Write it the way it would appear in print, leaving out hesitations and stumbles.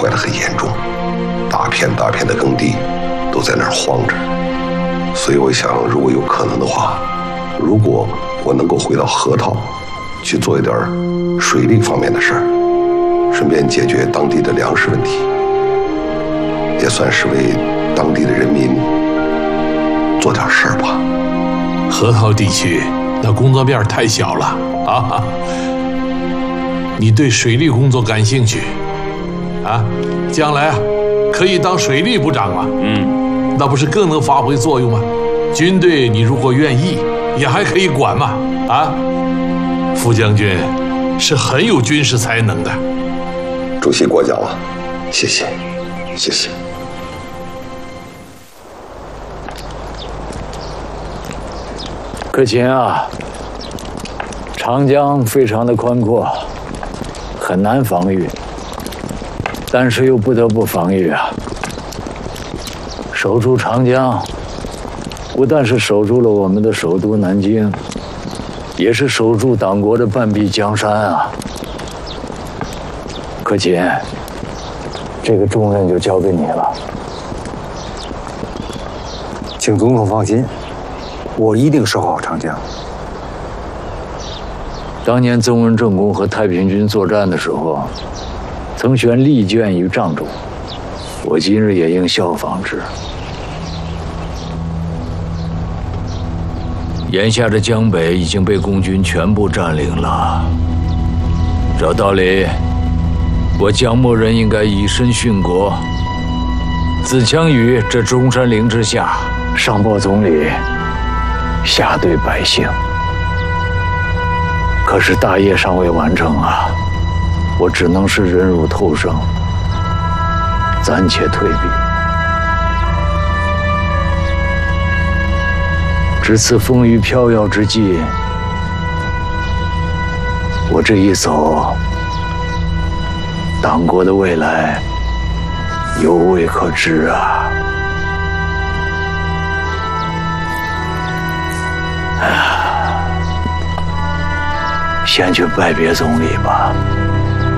坏得很严重，大片大片的耕地都在那儿荒着。所以我想，如果有可能的话，如果我能够回到河套去做一点水利方面的事儿，顺便解决当地的粮食问题，也算是为当地的人民做点事儿吧。 河套地区那工作面太小了啊！你对水利工作感兴趣啊？将来啊，可以当水利部长嘛？那不是更能发挥作用吗？军队你如果愿意，也还可以管嘛。啊，副将军是很有军事才能的。 主席过奖了，谢谢，谢谢。 可亲啊，长江非常的宽阔，很难防御，但是又不得不防御啊。守住长江，不但是守住了我们的首都南京，也是守住党国的半壁江山啊。可亲，这个重任就交给你了。 请总统放心，我一定守好长江。 当年曾文正公和太平军作战的时候，曾悬利卷于帐中，我今日也应效仿之。眼下的江北已经被共军全部占领了，照道理，我江默人应该以身殉国，自强于这中山陵之下，上报总理，下对百姓。可是大业尚未完成啊，我只能是忍辱偷生，暂且退避。值此风雨飘摇之际，我这一走，党国的未来犹未可知啊！先去拜别总理吧。